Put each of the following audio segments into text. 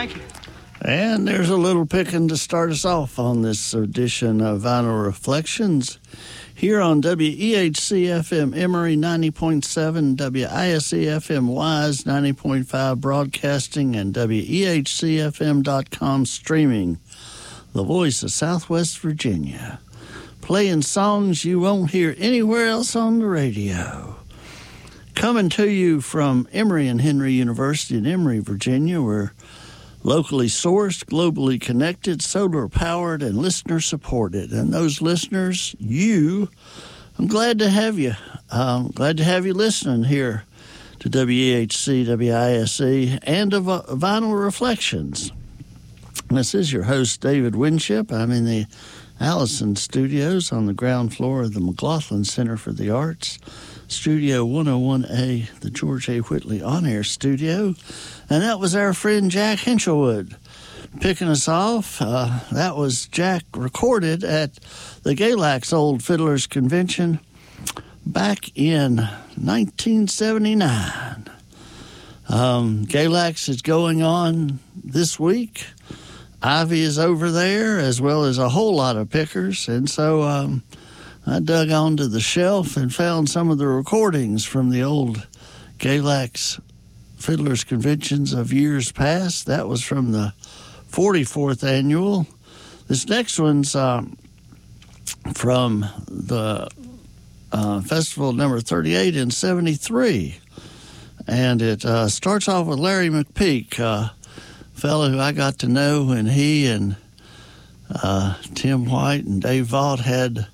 Thank you. And there's a little picking to start us off on this edition of Vinyl Reflections here on WEHC-FM Emory 90.7, WISC-FM Wise 90.5 broadcasting, and WEHCFM.com streaming. The voice of Southwest Virginia, playing songs you won't hear anywhere else on the radio. Coming to you from Emory and Henry University in Emory, Virginia, we're locally sourced, globally connected, solar-powered, and listener-supported. And those listeners, I'm glad to have you. Glad to have you listening here to WEHC, WISC, and to Vinyl Reflections. This is your host, David Winship. I'm in the Allison Studios on the ground floor of the McLaughlin Center for the Arts, Studio 101A, the George A. Whitley On-Air Studio. And that was our friend Jack Hinchelwood picking us off. That was Jack recorded at the Galax Old Fiddlers Convention back in 1979. Galax is going on this week. Ivy is over there, as well as a whole lot of pickers. And so I dug onto the shelf and found some of the recordings from the old Galax Fiddlers Conventions of years past. That was from the 44th annual. This next one's from the festival number 38 in 73. And it starts off with Larry McPeak, fellow who I got to know when he and Tim White and Dave Vaught had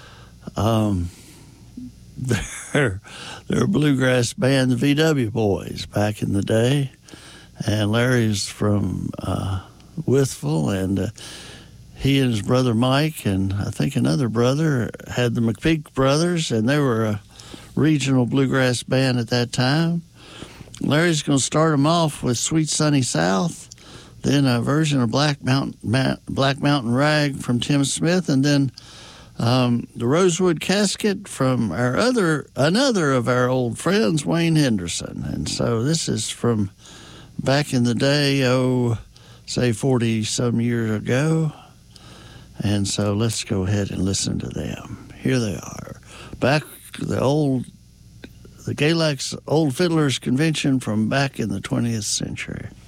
their bluegrass band, the VW Boys, back in the day. And Larry's from Wytheville, and he and his brother Mike and I think another brother had the McPeak Brothers, and they were a regional bluegrass band at that time. Larry's going to start them off with Sweet Sunny South, then a version of Black Mountain Rag from Tim Smith, and then the Rosewood Casket from another of our old friends, Wayne Henderson. And so this is from back in the day, say 40-some years ago. And so let's go ahead and listen to them. Here they are. Back the Galax Old Fiddlers Convention from back in the 20th century.